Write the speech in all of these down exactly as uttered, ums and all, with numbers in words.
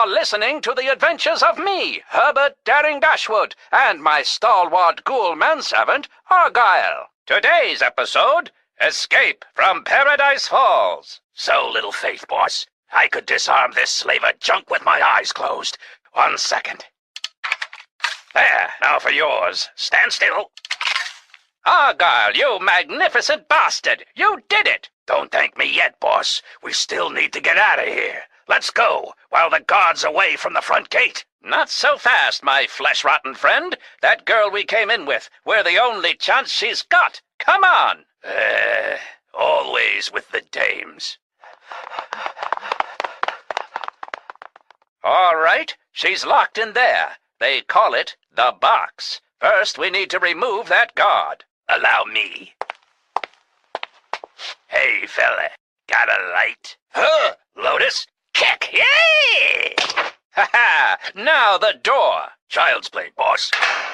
are listening to the adventures of me, Herbert Daring Dashwood, and my stalwart ghoul manservant, Argyle. Today's episode, Escape from Paradise Falls. So little faith, boss. I could disarm this slaver junk with my eyes closed. One second. There, now for yours. Stand still. Argyle, you magnificent bastard! You did it! Don't thank me yet, boss. We still need to get out of here. Let's go, while the guard's away from the front gate. Not so fast, my flesh-rotten friend. That girl we came in with, we're the only chance she's got. Come on! Uh, always with the dames. All right, she's locked in there. They call it the box. First, we need to remove that guard. Allow me. Hey, fella, got a light? Huh, Lotus? Kick! Yay! Ha-ha! Now the door. Child's play, boss.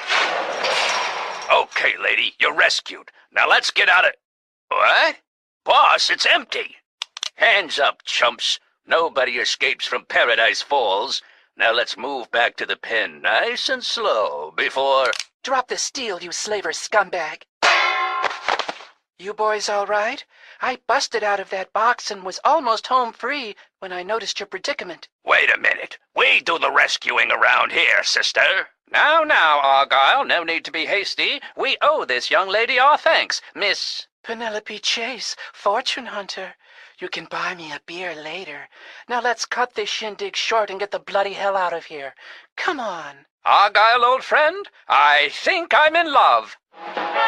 Okay, lady, you're rescued. Now let's get out of... What? Boss, it's empty. Hands up, chumps. Nobody escapes from Paradise Falls. Now let's move back to the pen nice and slow before... Drop the steel, you slaver scumbag. You boys all right? I busted out of that box and was almost home free when I noticed your predicament. Wait a minute. We do the rescuing around here, sister. Now, now, Argyle, no need to be hasty. We owe this young lady our thanks, Miss... Penelope Chase, fortune hunter. You can buy me a beer later. Now let's cut this shindig short and get the bloody hell out of here. Come on. Argyle, old friend, I think I'm in love.